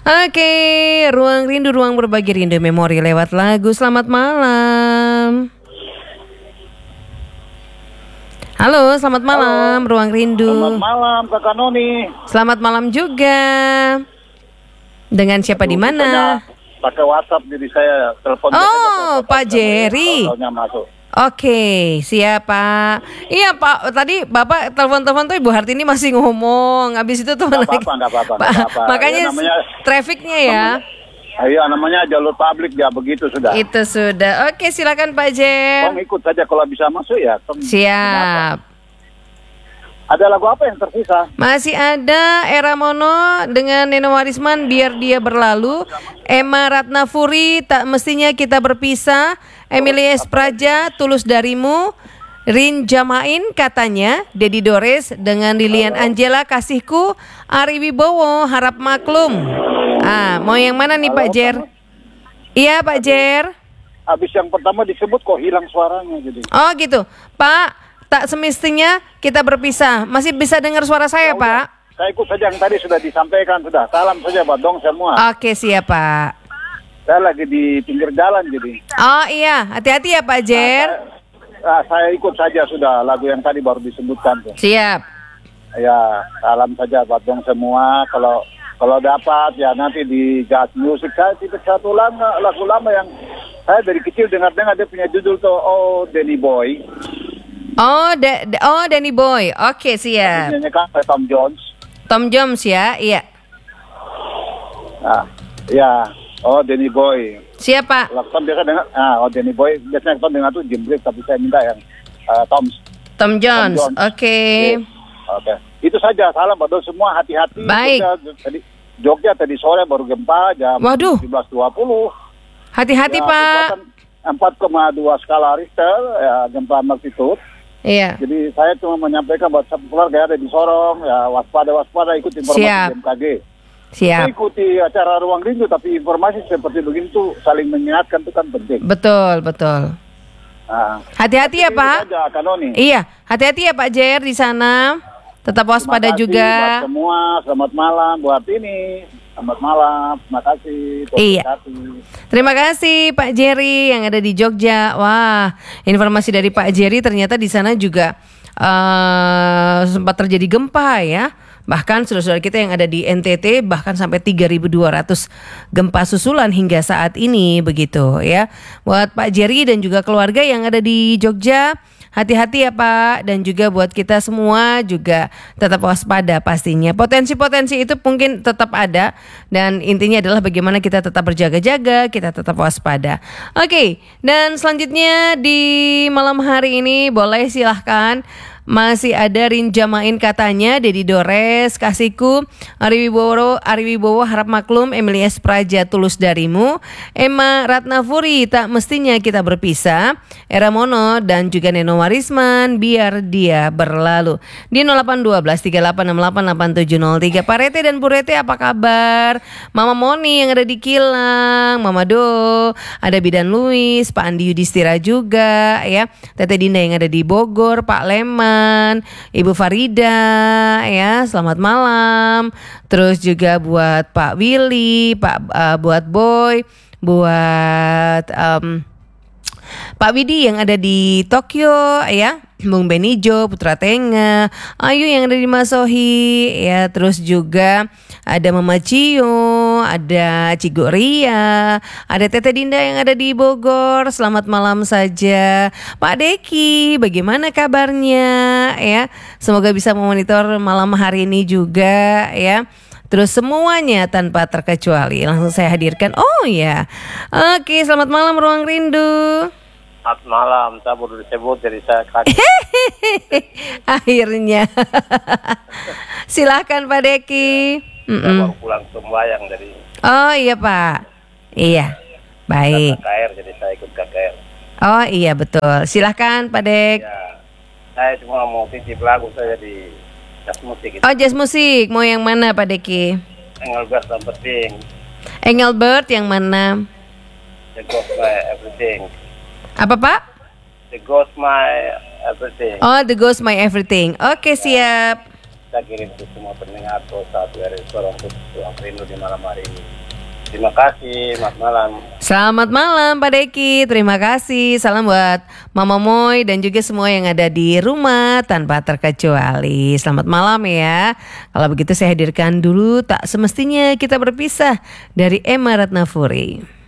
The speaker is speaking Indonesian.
Oke, Ruang Rindu, ruang berbagi rindu memori lewat lagu. Selamat malam. Halo, selamat malam. Halo. Ruang Rindu. Selamat malam Kakak Noni. Selamat malam juga. Dengan siapa di mana? Pakai WhatsApp jadi saya telepon. Oh, Pak Jerry. Masuk. Oke, siap Pak. Iya Pak, tadi Bapak telepon-telepon tuh Ibu Hartini masih ngomong. Habis itu tuh Nggak apa-apa. Makanya Ya, namanya, trafficnya ya. Iya, namanya jalur publik ya, begitu sudah. Itu sudah. Oke, silakan Pak Jer. Tong ikut saja kalau bisa masuk ya. Siap. Ada lagu apa yang tersisa? Masih ada Era Mono dengan Neno Warisman, Biar Dia Berlalu. Emma Ratnafuri, Tak Mestinya Kita Berpisah. Emilia Espraja, Tulus Darimu. Rin Jamain, Katanya. Dedi Dores dengan Lilian Angela, Kasihku. Ari Wibowo, Harap Maklum. Mau yang mana nih Pak Jer? Iya Pak Jer. Habis yang pertama disebut kok hilang suaranya jadi. Oh gitu Pak, tak semestinya kita berpisah. Masih bisa dengar suara saya Pak? Saya ikut saja yang tadi sudah disampaikan sudah. Salam saja buat dong semua. Oke siap Pak. Saya lagi di pinggir jalan jadi. Oh iya, hati-hati ya Pak Jer. Saya ikut saja sudah lagu yang tadi baru disebutkan tuh. Siap. Ya, salam saja buat dong semua. Kalau dapat ya nanti di Jazz Music saya tipe satu lagu lama yang saya dari kecil dengar dia punya judul tuh Oh Danny Boy. Oh Danny Boy. Oke siap. Nyanyikan oleh Tom Jones. Tom Jones ya, iya. Nah, ya. Oh Danny Boy. Siapa? Tom biasa dengar. Oh Danny Boy biasanya Tom dengar tuh Jim Reeves tapi saya minta yang Tom Jones. Oke. Yes. Oke. Itu saja. Salam buat semua, hati-hati. Baik. Jogja tadi sore baru gempa jam 17.20. Hati-hati ya, Pak. 4,2 skala Richter ya, gempa magnitudo. Iya. Jadi saya cuma menyampaikan buat satu keluarga yang ada di Sorong ya waspada ikuti informasi BMKG. Siap. Ikuti acara Ruang Rindu tapi informasi seperti begini tuh saling mengingatkan itu kan penting. Betul. Hati-hati ya Pak. Saja, iya, hati-hati ya Pak Jer di sana. Tetap waspada juga. Buat semua, selamat malam buat ini. Selamat malam, terima kasih. Iya. Terima kasih Pak Jerry yang ada di Jogja. Wah, informasi dari Pak Jerry ternyata di sana juga sempat terjadi gempa ya. Bahkan saudara-saudara kita yang ada di NTT bahkan sampai 3.200 gempa susulan hingga saat ini begitu ya. Buat Pak Jerry dan juga keluarga yang ada di Jogja, hati-hati ya Pak. Dan juga buat kita semua juga tetap waspada pastinya. Potensi-potensi itu mungkin tetap ada. Dan intinya adalah bagaimana kita tetap berjaga-jaga, kita tetap waspada. Oke, dan selanjutnya di malam hari ini boleh silahkan. Masih ada Rin Jamain Katanya, Dedi Dores, Kasihku, Ari Wibowo, Harap Maklum, Emilia Espraja, Tulus Darimu, Emma Ratnafuri, Tak Mestinya Kita Berpisah, Era Mono, dan juga Neno Warisman, Biar Dia Berlalu. Di 081238688703. Pak Rete dan Bu Rete apa kabar? Mama Moni yang ada di Kilang, Mama Do, ada Bidan Luis, Pak Andi Yudhistira juga ya, Tete Dinda yang ada di Bogor, Pak Leman, Ibu Farida ya, selamat malam. Terus juga buat Pak Willy, buat Boy, buat Pak Widi yang ada di Tokyo ya, Bung Benijo, Putra Tenga, Ayu yang ada di Masohi ya, terus juga ada Mama Cio, ada Cigo Ria, ada Tete Dinda yang ada di Bogor. Selamat malam saja. Pak Deki, bagaimana kabarnya ya? Semoga bisa memonitor malam hari ini juga ya. Terus semuanya tanpa terkecuali langsung saya hadirkan. Oh ya. Oke, selamat malam Ruang Rindu. Selamat malam, saya baru disebut jadi saya kaget. Akhirnya. Silakan Pak Deki. Saya baru pulang sembahyang dari. Oh iya Pak. Iya. Baik. KKR jadi saya ikut KKR. Oh iya betul. Silakan Pak Dek. Ya, saya cuma mau titip lagu saya di jazz musik. Oh jazz musik. Mau yang mana Pak Deki? Engelbert yang penting. Engelbert yang mana? The Ghost My Everything. Apa Pak? The Ghost My Everything. Oh The Ghost My Everything. Oke siap. Saya kirim untuk semua pendengar satu hari suara untuk Tuhan Rindu di malam hari ini. Terima kasih, selamat malam. Selamat malam Pak Deki, terima kasih. Salam buat Mama Moy dan juga semua yang ada di rumah tanpa terkecuali. Selamat malam ya. Kalau begitu saya hadirkan dulu Tak Semestinya Kita Berpisah dari Emma Ratnafuri.